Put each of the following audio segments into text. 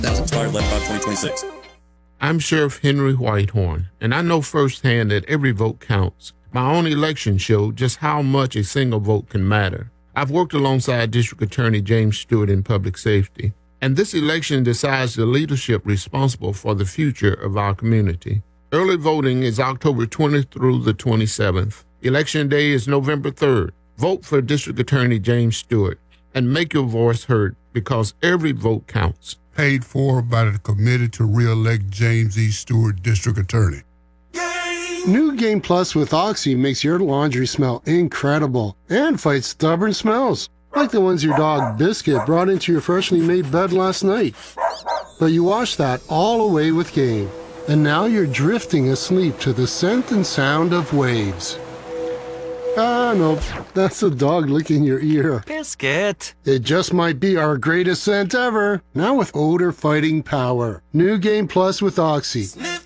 That's expired 11/5/2026. I'm Sheriff Henry Whitehorn, and I know firsthand that every vote counts. My own election showed just how much a single vote can matter. I've worked alongside District Attorney James Stewart in public safety, and this election decides the leadership responsible for the future of our community. Early voting is October 20th through the 27th. Election Day is November 3rd. Vote for District Attorney James Stewart and make your voice heard, because every vote counts. Paid for by the Committee to Re-elect James E. Stewart, District Attorney. New Game Plus with Oxy makes your laundry smell incredible and fights stubborn smells, like the ones your dog Biscuit brought into your freshly made bed last night. But you washed that all away with Game, and now you're drifting asleep to the scent and sound of waves. Ah, no, that's the dog licking your ear. Biscuit. It just might be our greatest scent ever, now with odor-fighting power. New Game Plus with Oxy.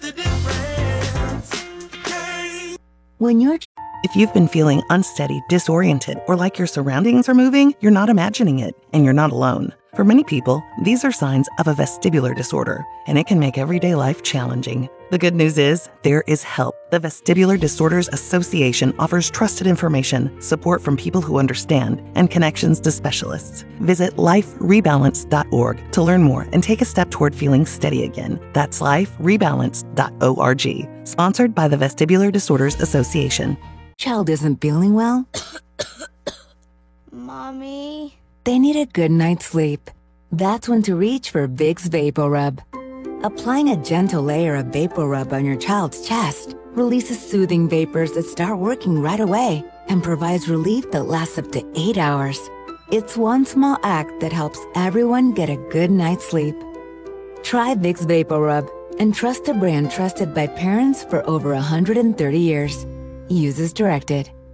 If you've been feeling unsteady, disoriented, or like your surroundings are moving, you're not imagining it, and you're not alone. For many people, these are signs of a vestibular disorder, and it can make everyday life challenging. The good news is, there is help. The Vestibular Disorders Association offers trusted information, support from people who understand, and connections to specialists. Visit liferebalance.org to learn more and take a step toward feeling steady again. That's liferebalance.org. Sponsored by the Vestibular Disorders Association. Child isn't feeling well? Mommy? They need a good night's sleep. That's when to reach for Vicks VapoRub. Applying a gentle layer of VapoRub on your child's chest releases soothing vapors that start working right away and provides relief that lasts up to 8 hours. It's one small act that helps everyone get a good night's sleep. Try Vicks VapoRub and trust a brand trusted by parents for over 130 years. Use as directed.